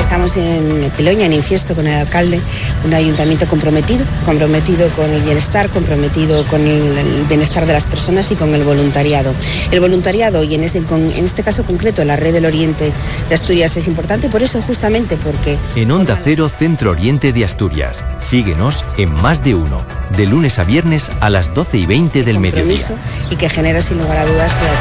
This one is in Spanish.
Estamos en Piloña, en Infiesto, con el alcalde, un ayuntamiento comprometido con el bienestar, comprometido con el bienestar de las personas y con el voluntariado. El voluntariado, y en este caso concreto, la Red del Oriente de Asturias es importante, por eso justamente porque... En Onda Cero, Centro Oriente de Asturias. Síguenos en Más de Uno, de lunes a viernes a las 12:20 del mediodía. Y que genera sin lugar a dudas